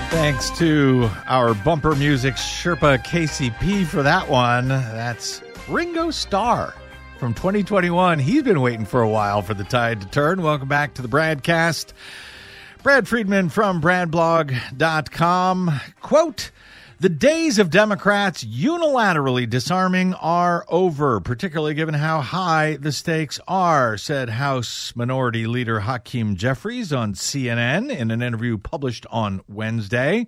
Thanks to our bumper music Sherpa KCP for that one. That's Ringo Starr from 2021. He's been waiting for a while for the tide to turn. Welcome back to the Bradcast. Brad Friedman from BradBlog.com. Quote, "The days of Democrats unilaterally disarming are over, particularly given how high the stakes are," said House Minority Leader Hakeem Jeffries on CNN in an interview published on Wednesday.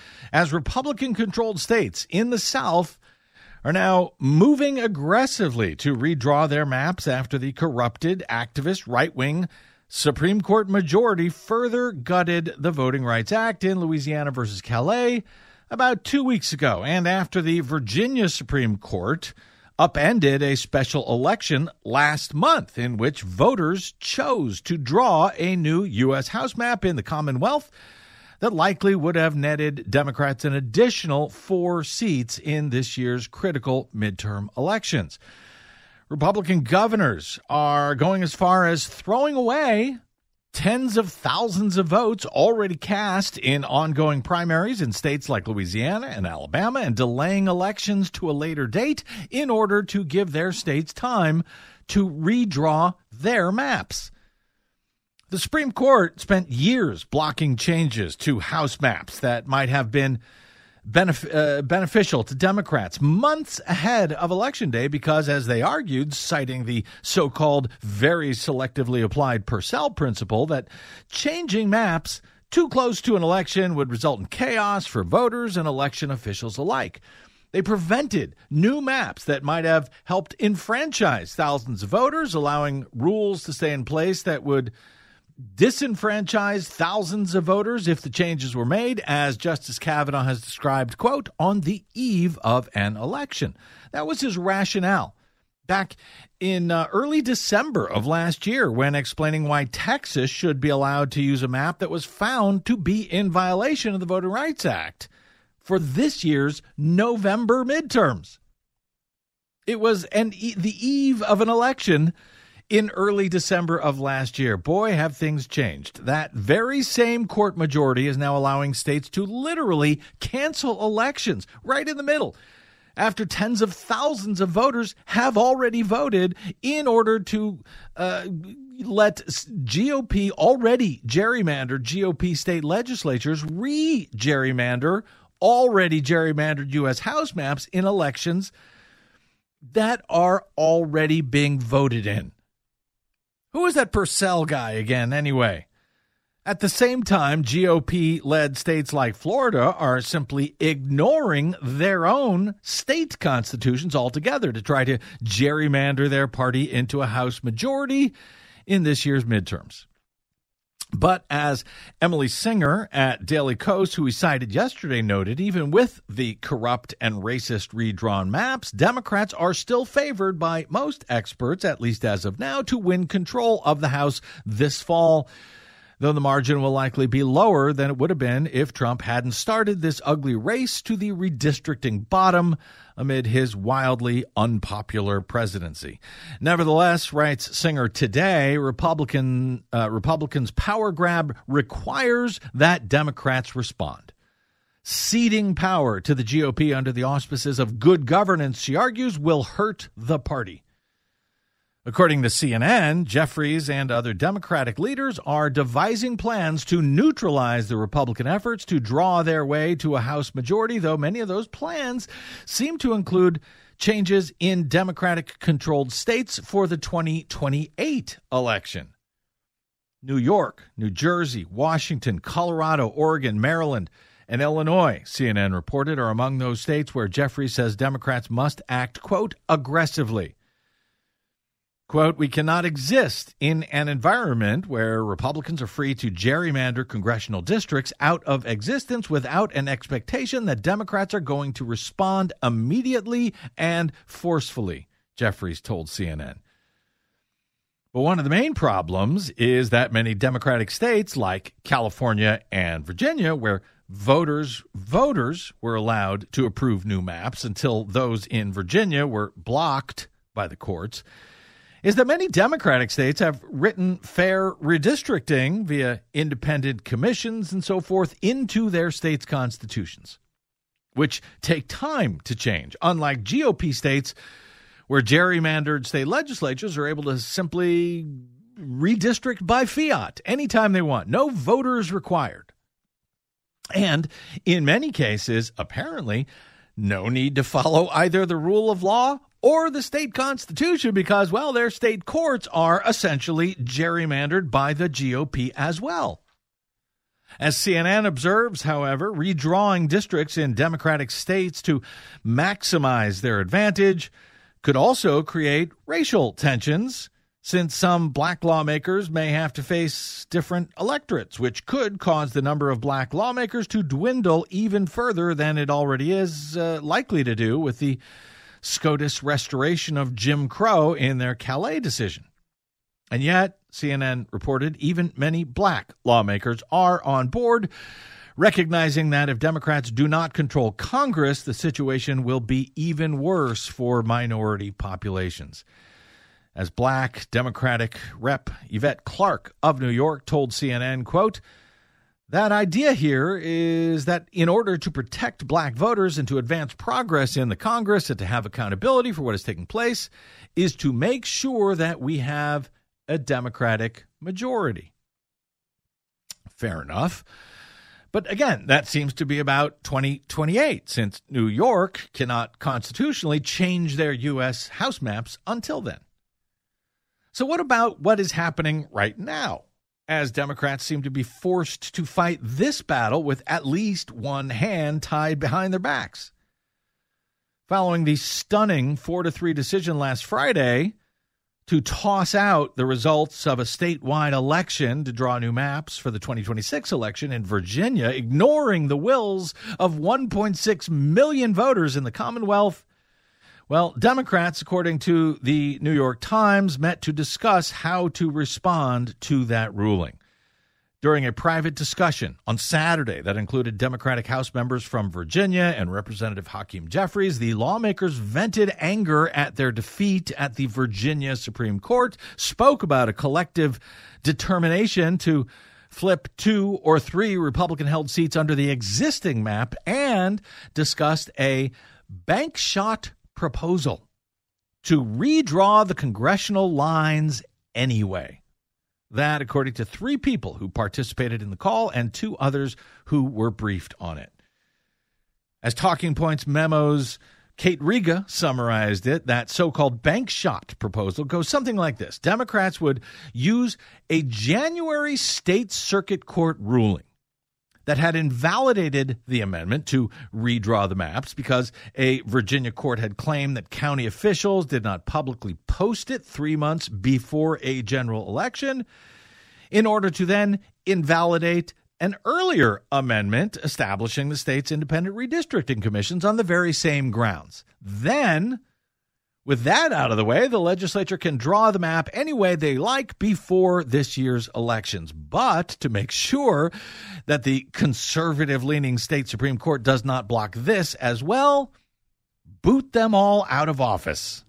As Republican-controlled states in the South are now moving aggressively to redraw their maps after the corrupted, activist, right-wing Supreme Court majority further gutted the Voting Rights Act in Louisiana versus Calais about 2 weeks ago, and after the Virginia Supreme Court upended a special election last month in which voters chose to draw a new U.S. House map in the Commonwealth that likely would have netted Democrats an additional 4 seats in this year's critical midterm elections. Republican governors are going as far as throwing away tens of thousands of votes already cast in ongoing primaries in states like Louisiana and Alabama and delaying elections to a later date in order to give their states time to redraw their maps. The Supreme Court spent years blocking changes to House maps that might have been beneficial to Democrats months ahead of Election Day because, as they argued, citing the so-called very selectively applied Purcell principle, that changing maps too close to an election would result in chaos for voters and election officials alike. They prevented new maps that might have helped enfranchise thousands of voters, allowing rules to stay in place that would disenfranchise thousands of voters if the changes were made, as Justice Kavanaugh has described, quote, on the eve of an election. That was his rationale back in early December of last year when explaining why Texas should be allowed to use a map that was found to be in violation of the Voting Rights Act for this year's November midterms. It was the eve of an election in early December of last year. Boy, have things changed. That very same court majority is now allowing states to literally cancel elections right in the middle after tens of thousands of voters have already voted in order to let GOP, already gerrymandered GOP state legislatures, re-gerrymander already gerrymandered U.S. House maps in elections that are already being voted in. Who is that Purcell guy again, anyway? At the same time, GOP-led states like Florida are simply ignoring their own state constitutions altogether to try to gerrymander their party into a House majority in this year's midterms. But as Emily Singer at Daily Kos, who we cited yesterday, noted, even with the corrupt and racist redrawn maps, Democrats are still favored by most experts, at least as of now, to win control of the House this fall, though the margin will likely be lower than it would have been if Trump hadn't started this ugly race to the redistricting bottom amid his wildly unpopular presidency. Nevertheless, writes Singer today, Republicans' power grab requires that Democrats respond. Ceding power to the GOP under the auspices of good governance, she argues, will hurt the party. According to CNN, Jeffries and other Democratic leaders are devising plans to neutralize the Republican efforts to draw their way to a House majority, though many of those plans seem to include changes in Democratic-controlled states for the 2028 election. New York, New Jersey, Washington, Colorado, Oregon, Maryland, and Illinois, CNN reported, are among those states where Jeffries says Democrats must act, quote, aggressively. Quote, we cannot exist in an environment where Republicans are free to gerrymander congressional districts out of existence without an expectation that Democrats are going to respond immediately and forcefully, Jeffries told CNN. But one of the main problems is that many Democratic states like California and Virginia, where voters were allowed to approve new maps until those in Virginia were blocked by the courts, is that many Democratic states have written fair redistricting via independent commissions and so forth into their states' constitutions, which take time to change, unlike GOP states where gerrymandered state legislatures are able to simply redistrict by fiat anytime they want. No voters required. And in many cases, apparently, no need to follow either the rule of law or the state constitution because, well, their state courts are essentially gerrymandered by the GOP as well. As CNN observes, however, redrawing districts in Democratic states to maximize their advantage could also create racial tensions, since some black lawmakers may have to face different electorates, which could cause the number of black lawmakers to dwindle even further than it already is likely to do with the SCOTUS restoration of Jim Crow in their Calais decision. And yet, CNN reported, even many black lawmakers are on board, recognizing that if Democrats do not control Congress, the situation will be even worse for minority populations. As black Democratic Rep. Yvette Clarke of New York told CNN, quote, "That idea here is that in order to protect black voters and to advance progress in the Congress and to have accountability for what is taking place is to make sure that we have a Democratic majority." Fair enough. But again, that seems to be about 2028, since New York cannot constitutionally change their U.S. House maps until then. So what about what is happening right now, as Democrats seem to be forced to fight this battle with at least one hand tied behind their backs? Following the stunning 4-3 decision last Friday to toss out the results of a statewide election to draw new maps for the 2026 election in Virginia, ignoring the wills of 1.6 million voters in the Commonwealth, well, Democrats, according to the New York Times, met to discuss how to respond to that ruling. During a private discussion on Saturday that included Democratic House members from Virginia and Representative Hakeem Jeffries, the lawmakers vented anger at their defeat at the Virginia Supreme Court, spoke about a collective determination to flip 2 or 3 Republican-held seats under the existing map, and discussed a bank shot proposal to redraw the congressional lines anyway. That, according to 3 people who participated in the call and 2 others who were briefed on it. As Talking Points Memo's Kate Riga summarized it, that so-called bank shot proposal goes something like this. Democrats would use a January state circuit court ruling that had invalidated the amendment to redraw the maps because a Virginia court had claimed that county officials did not publicly post it 3 months before a general election, in order to then invalidate an earlier amendment establishing the state's independent redistricting commissions on the very same grounds. Then, with that out of the way, the legislature can draw the map any way they like before this year's elections. But to make sure that the conservative-leaning state Supreme Court does not block this as well, boot them all out of office.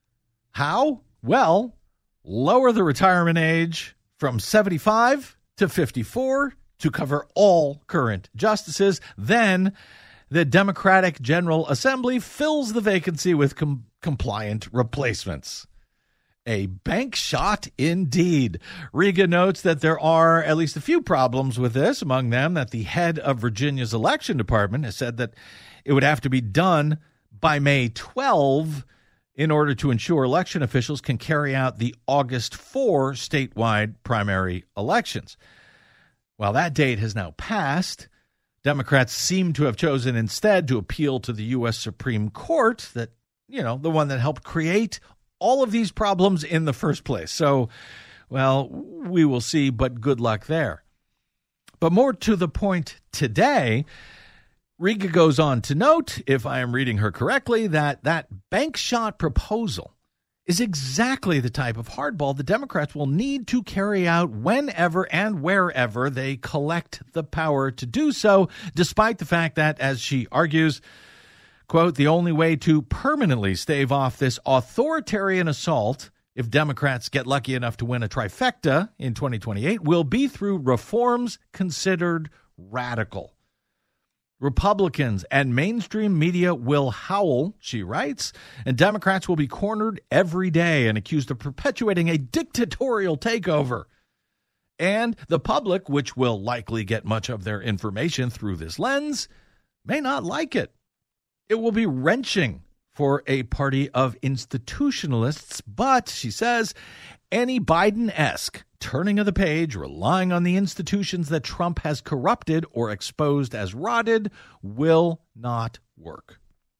How? Well, lower the retirement age from 75 to 54 to cover all current justices. Then the Democratic General Assembly fills the vacancy with compliant replacements. A bank shot indeed. Riga notes that there are at least a few problems with this, among them that the head of Virginia's election department has said that it would have to be done by May 12 in order to ensure election officials can carry out the August 4 statewide primary elections. While that date has now passed, Democrats seem to have chosen instead to appeal to the U.S. Supreme Court, that, the one that helped create all of these problems in the first place. So, well, we will see, but good luck there. But more to the point today, Riga goes on to note, if I am reading her correctly, that bank shot proposal is exactly the type of hardball the Democrats will need to carry out whenever and wherever they collect the power to do so, despite the fact that, as she argues, quote, "the only way to permanently stave off this authoritarian assault if Democrats get lucky enough to win a trifecta in 2028, will be through reforms considered radical. Republicans and mainstream media will howl, she writes, and Democrats will be cornered every day and accused of perpetuating a dictatorial takeover. And the public, which will likely get much of their information through this lens, may not like it. It will be wrenching for a party of institutionalists, but, she says, any Biden-esque turning of the page, relying on the institutions that Trump has corrupted or exposed as rotted, will not work.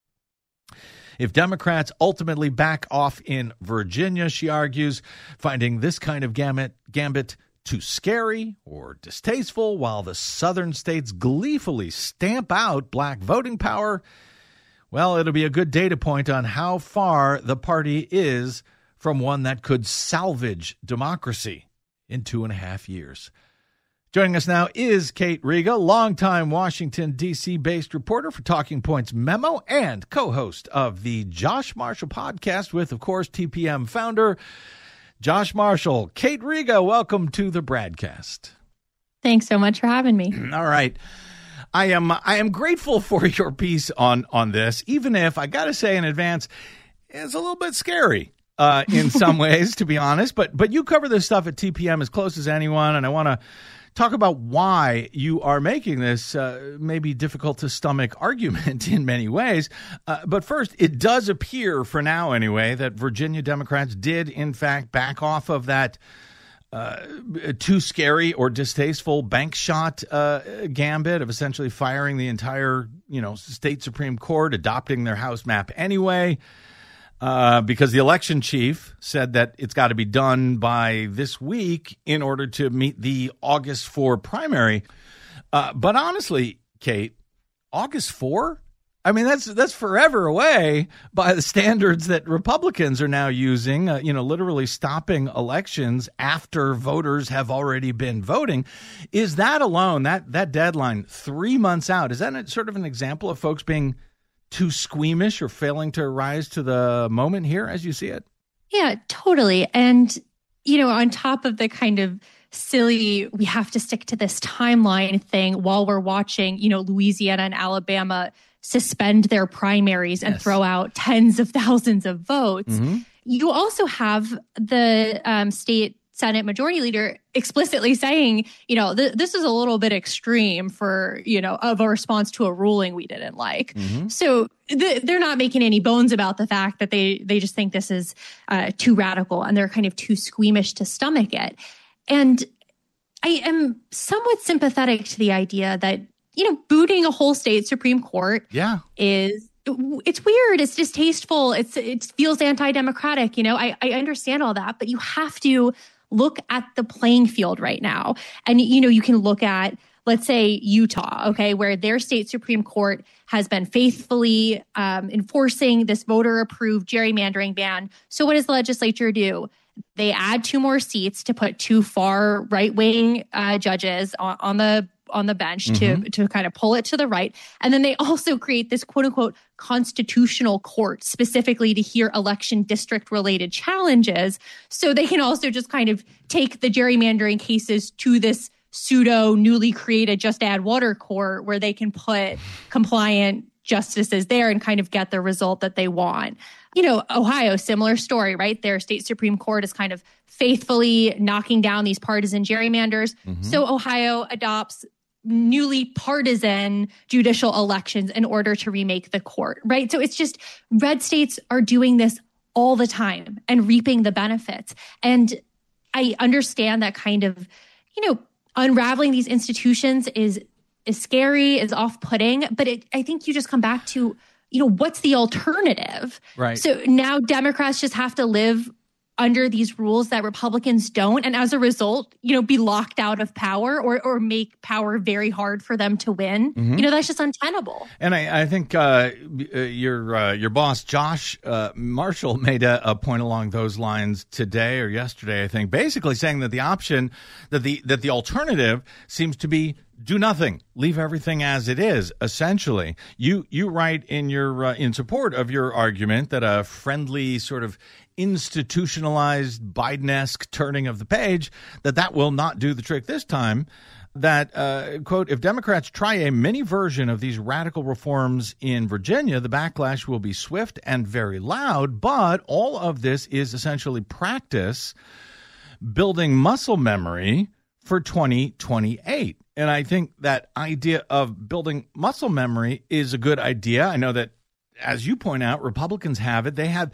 If Democrats ultimately back off in Virginia, she argues, finding this kind of gambit too scary or distasteful, while the southern states gleefully stamp out black voting power, well, it'll be a good data point on how far the party is from one that could salvage democracy in 2.5 years. Joining us now is Kate Riga, longtime Washington, D.C. based reporter for Talking Points Memo and co-host of the Josh Marshall podcast with, of course, TPM founder Josh Marshall. Kate Riga, welcome to the Bradcast. Thanks so much for having me. All right. I am grateful for your piece on this, even if I got to say in advance, it's a little bit scary in some ways, to be honest. But you cover this stuff at TPM as close as anyone, and I want to talk about why you are making this maybe difficult to stomach argument in many ways. But first, it does appear, for now anyway, that Virginia Democrats did, in fact, back off of that too scary or distasteful bank shot gambit of essentially firing the entire, state Supreme Court, adopting their House map anyway, because the election chief said that it's got to be done by this week in order to meet the August 4 primary. But honestly, Kate, August 4? I mean, that's forever away by the standards that Republicans are now using, literally stopping elections after voters have already been voting. Is that alone, that deadline, 3 months out, is that sort of an example of folks being too squeamish or failing to rise to the moment here as you see it? Yeah, totally. And, on top of the kind of silly, we have to stick to this timeline thing while we're watching, Louisiana and Alabama suspend their primaries and throw out tens of thousands of votes. Mm-hmm. You also have the state Senate Majority Leader explicitly saying, this is a little bit extreme for, of a response to a ruling we didn't like. Mm-hmm. So they're not making any bones about the fact that they just think this is too radical and they're kind of too squeamish to stomach it. And I am somewhat sympathetic to the idea that booting a whole state Supreme Court it's weird. It's distasteful. It feels anti-democratic. I understand all that, but you have to look at the playing field right now. And, you can look at, let's say, Utah, where their state Supreme Court has been faithfully enforcing this voter-approved gerrymandering ban. So what does the legislature do? They add 2 more seats to put 2 far right-wing judges on the bench to kind of pull it to the right. And then they also create this quote unquote constitutional court specifically to hear election district related challenges. So they can also just kind of take the gerrymandering cases to this pseudo newly created just add water court where they can put compliant justices there and kind of get the result that they want. Ohio, similar story, right? Their state Supreme Court is kind of faithfully knocking down these partisan gerrymanders. Mm-hmm. So Ohio adopts newly partisan judicial elections in order to remake the court, right? So it's just red states are doing this all the time and reaping the benefits. And I understand that kind of, unraveling these institutions is scary, is off-putting, but I think you just come back to, what's the alternative? Right. So now Democrats just have to live under these rules that Republicans don't, and as a result, be locked out of power or make power very hard for them to win. Mm-hmm. That's just untenable. And I think your boss, Josh Marshall, made a point along those lines today or yesterday, I think, basically saying that the option, that the alternative seems to be do nothing, leave everything as it is. Essentially, you write in your in support of your argument that a friendly sort of institutionalized Biden-esque turning of the page, that will not do the trick this time. That, quote, if Democrats try a mini version of these radical reforms in Virginia, the backlash will be swift and very loud. But all of this is essentially practice building muscle memory for 2028. And I think that idea of building muscle memory is a good idea. I know that, as you point out, Republicans have it. They have,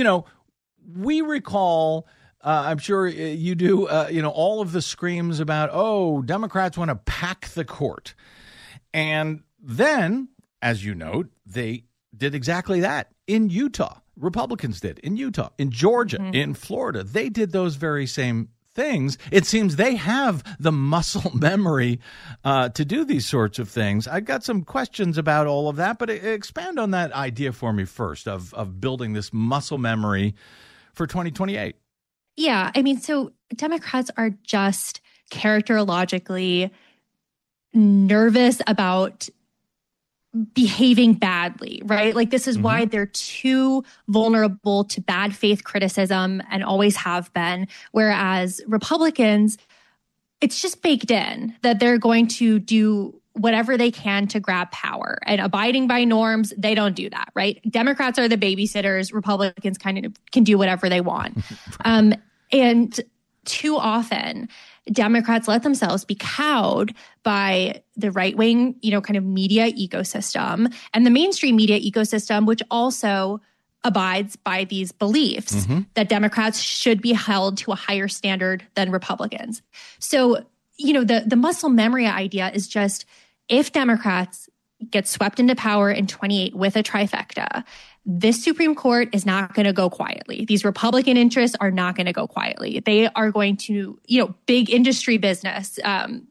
we recall, I'm sure you do, all of the screams about, oh, Democrats want to pack the court. And then, as you note, they did exactly that in Utah. Republicans did in Utah, in Georgia, in Florida. They did those very same things. It seems they have the muscle memory to do these sorts of things. I've got some questions about all of that, but expand on that idea for me first of building this muscle memory for 2028. Yeah, I mean, so Democrats are just characterologically nervous about behaving badly, right? Like, this is why they're too vulnerable to bad faith criticism and always have been. Whereas Republicans, it's just baked in that they're going to do whatever they can to grab power, and abiding by norms, they don't do that, right? Democrats are the babysitters. Republicans kind of can do whatever they want. And too often, Democrats let themselves be cowed by the right-wing, kind of media ecosystem and the mainstream media ecosystem, which also abides by these beliefs that Democrats should be held to a higher standard than Republicans. So, the muscle memory idea is just, if Democrats get swept into power in 28 with a trifecta, this Supreme Court is not going to go quietly. These Republican interests are not going to go quietly. They are going to, big industry business, kind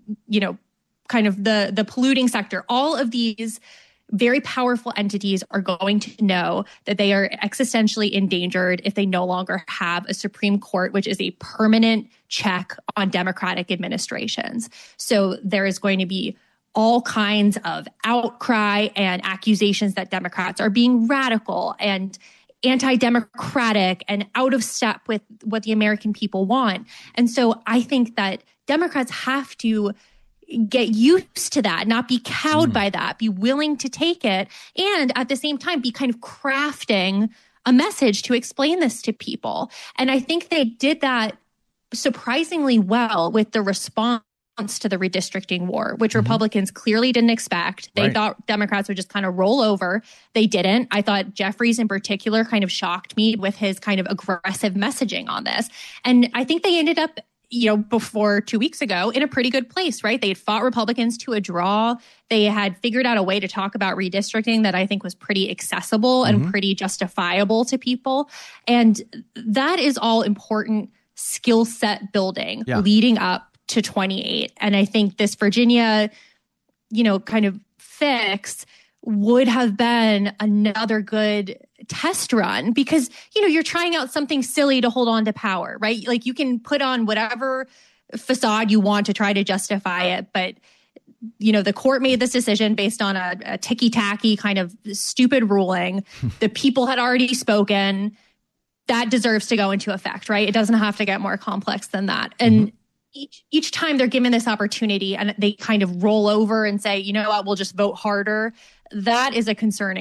of the polluting sector, all of these very powerful entities are going to know that they are existentially endangered if they no longer have a Supreme Court, which is a permanent check on Democratic administrations. So there is going to be all kinds of outcry and accusations that Democrats are being radical and anti-democratic and out of step with what the American people want. And so I think that Democrats have to get used to that, not be cowed by that, be willing to take it, and at the same time be kind of crafting a message to explain this to people. And I think they did that surprisingly well with the response to the redistricting war, which Republicans clearly didn't expect. They thought Democrats would just kind of roll over. They didn't. I thought Jeffries in particular kind of shocked me with his kind of aggressive messaging on this. And I think they ended up, before 2 weeks ago in a pretty good place, right? They had fought Republicans to a draw. They had figured out a way to talk about redistricting that I think was pretty accessible and pretty justifiable to people. And that is all important skill set building leading up to 28. And I think this Virginia, kind of fix would have been another good test run because, you're trying out something silly to hold on to power, right? Like, you can put on whatever facade you want to try to justify it. But, the court made this decision based on a ticky-tacky kind of stupid ruling. The people had already spoken. That deserves to go into effect, right? It doesn't have to get more complex than that. And each time they're given this opportunity and they kind of roll over and say, you know what, we'll just vote harder. That is a concerning